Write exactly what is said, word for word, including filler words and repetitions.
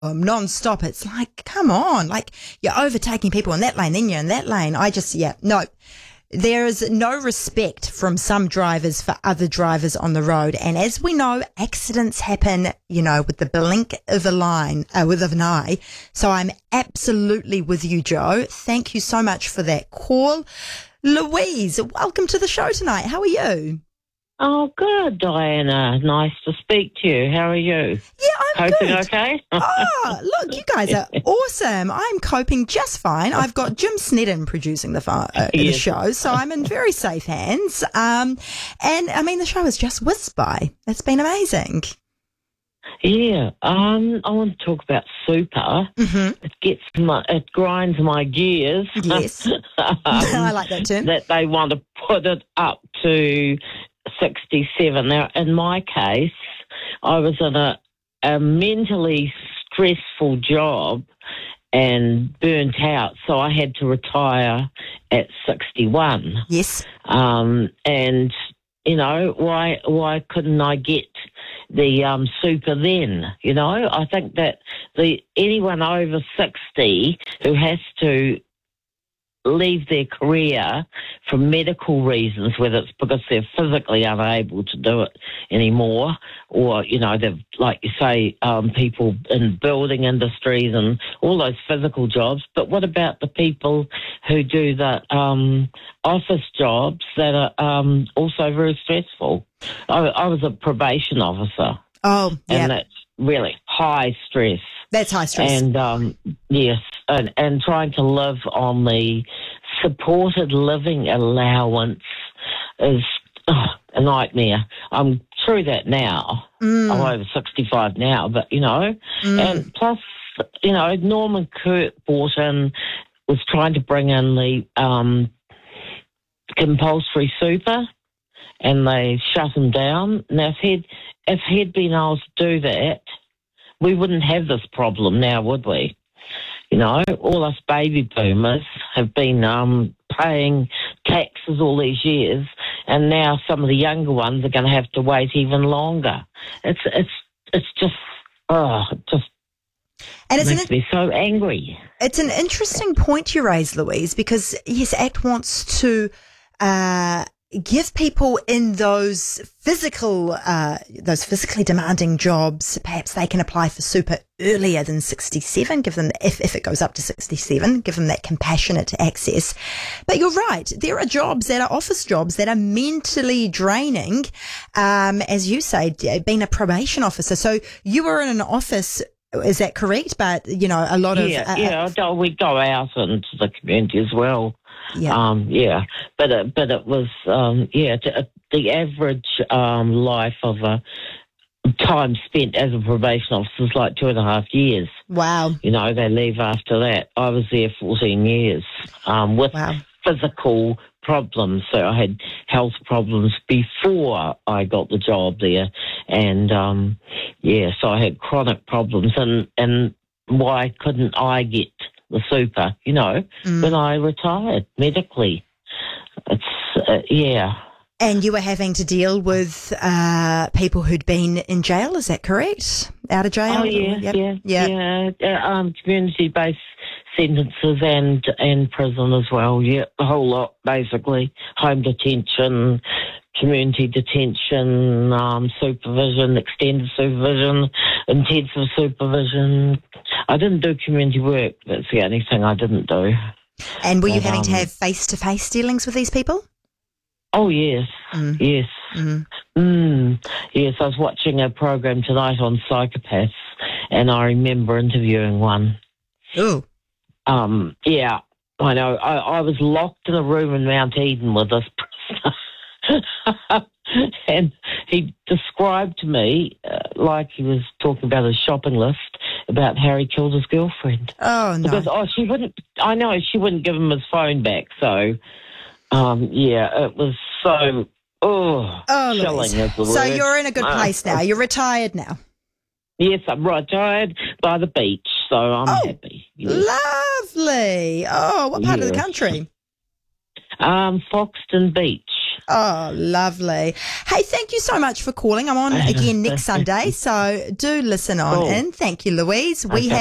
um, non-stop. It's like, come on, like you're overtaking people in that lane, then you're in that lane. I just, yeah, no. There is no respect from some drivers for other drivers on the road. And as we know, accidents happen, you know, with the blink of a line, uh, with an eye. So I'm absolutely with you, Joe. Thank you so much for that call. Louise, welcome to the show tonight. How are you? Oh, good, Diana. Nice to speak to you. How are you? Yeah, I'm Coping good. okay? Oh, look, you guys are awesome. I'm coping just fine. I've got Jim Snedden producing the, uh, the Yes. show, so I'm in very safe hands. Um, and, I mean, the show has just whizzed by. It's been amazing. Yeah. Um, I want to talk about super. Mm-hmm. It gets my, it grinds my gears. Yes. um, I like that term. That they want to put it up to sixty-seven. Now, in my case, I was in a, a mentally stressful job and burnt out, so I had to retire at sixty-one. Yes. Um, and, you know, why why couldn't I get the um, super then? You know, I think that the anyone over sixty who has to leave their career for medical reasons, whether it's because they're physically unable to do it anymore, or, you know, they've, like you say, um, people in building industries and all those physical jobs. But what about the people who do the um, office jobs that are um, also very stressful? I, I was a probation officer. Oh, yeah. And that's really high stress. That's high stress. And, um, yes, and, and trying to live on the supported living allowance is oh, a nightmare. I'm through that now. Mm. I'm over sixty-five now, but, you know, Mm. and plus, you know, Norman Kurt bought in, was trying to bring in the um, compulsory super, and they shut him down. Now, if he'd, if he'd been able to do that, we wouldn't have this problem now, would we? You know, all us baby boomers have been um, paying taxes all these years, and now some of the younger ones are going to have to wait even longer. It's it's it's just oh, it just And it's makes an, me so angry. it's an interesting point you raise, Louise, because, yes, ACT wants to uh, give people in those physical, uh, those physically demanding jobs, perhaps they can apply for super earlier than sixty-seven, give them, if, if it goes up to sixty-seven, give them that compassionate access. But you're right, there are jobs that are office jobs that are mentally draining, um, as you say, being a probation officer. So you were in an office, is that correct? But, you know, a lot Yeah, of... Uh, yeah, I- we go out into the community as well. Yeah. Um, yeah, but it, but it was um, yeah t- uh, the average um, life of a time spent as a probation officer is like two and a half years. Wow. You know, they leave after that. I was there fourteen years um, with Wow. physical problems. So I had health problems before I got the job there, and um, yeah, so I had chronic problems. And and why couldn't I get the super, you know, Mm. when I retired medically? It's, uh, yeah. And you were having to deal with uh, people who'd been in jail, is that correct? Out of jail? Oh, yeah, Yep. yeah, Yeah. yeah. Uh, um, community-based sentences and, and prison as well, yeah, the whole lot, basically. Home detention, community detention, um, supervision, extended supervision, intensive supervision. I didn't do community work. That's the only thing I didn't do. And were you But, having to um, have face-to-face dealings with these people? Oh, yes, Mm. yes. Mm. Mm, yes, I was watching a program tonight on psychopaths, and I remember interviewing one. Ooh. Um, yeah, I know. I, I was locked in a room in Mount Eden with this prisoner. And he described to me, uh, like he was talking about his shopping list, about how he killed his girlfriend. Oh, no. Because, oh, she wouldn't, I know, she wouldn't give him his phone back. So, um, yeah, it was so, oh, oh, chilling Louise. is the So word. you're in a good Uh, place now. You're retired now. Yes, I'm retired by the beach, so I'm Oh, happy. Yes. Lovely. Oh, what part of the Yes. country? Um, Foxton Beach. Oh, lovely. Hey, thank you so much for calling. I'm on again next Sunday, so do listen on Cool. in. Thank you, Louise. We Okay.